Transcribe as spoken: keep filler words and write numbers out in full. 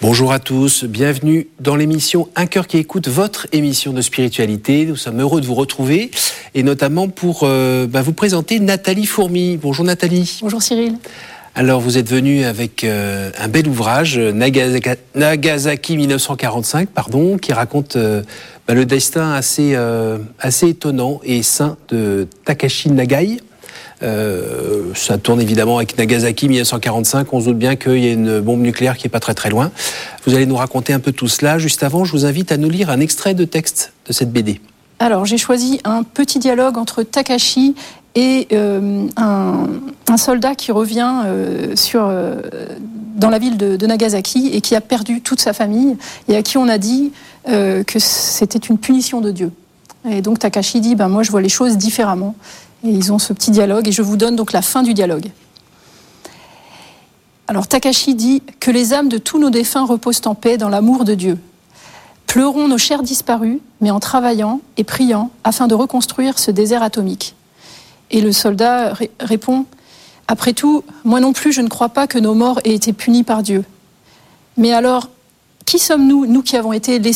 Bonjour à tous, bienvenue dans l'émission Un cœur qui écoute, votre émission de spiritualité. Nous sommes heureux de vous retrouver et notamment pour euh, bah, vous présenter Nathalie Fourmy. Bonjour Nathalie. Bonjour Cyril. Alors vous êtes venue avec euh, un bel ouvrage, Nagasaki, Nagasaki mille neuf cent quarante-cinq, pardon, qui raconte euh, bah, le destin assez, euh, assez étonnant et sain de Takashi Nagai. Euh, ça tourne évidemment avec Nagasaki mille neuf cent quarante-cinq, on se doute bien qu'il y a une bombe nucléaire qui n'est pas très très loin. Vous allez nous raconter un peu tout cela. Juste avant, je vous invite à nous lire un extrait de texte de cette B D. Alors j'ai choisi un petit dialogue entre Takashi et euh, un, un soldat qui revient euh, sur, euh, dans la ville de, de Nagasaki et qui a perdu toute sa famille et à qui on a dit euh, que c'était une punition de Dieu. Et donc Takashi dit ben, « moi je vois les choses différemment ». Et ils ont ce petit dialogue, et je vous donne donc la fin du dialogue. Alors Takashi dit « Que les âmes de tous nos défunts reposent en paix dans l'amour de Dieu. Pleurons nos chers disparus, mais en travaillant et priant afin de reconstruire ce désert atomique. » Et le soldat ré- répond « Après tout, moi non plus je ne crois pas que nos morts aient été punis par Dieu. Mais alors, qui sommes-nous, nous qui avons été laissés